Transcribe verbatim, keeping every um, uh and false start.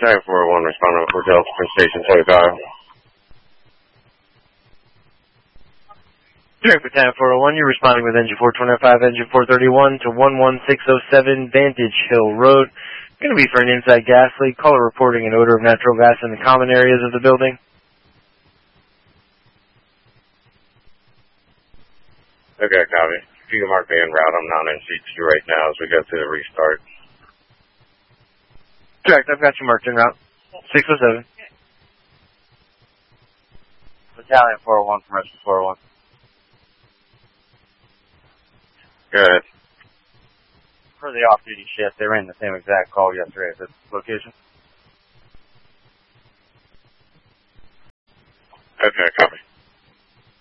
Battalion four oh one responding for Delta from Station twenty-five. Direct Battalion four oh one, you're responding with engine four twenty-five, engine four thirty-one to one one six oh seven Vantage Hill Road. Going to be for an inside gas leak. Caller reporting an odor of natural gas in the common areas of the building. Okay, copy. If you can mark me en route, I'm not in C T right now as we go through the restart. Correct, I've got you marked en route. six oh seven. Battalion four oh one from Rescue four oh one. Good. For the off-duty shift, they ran the same exact call yesterday at this location.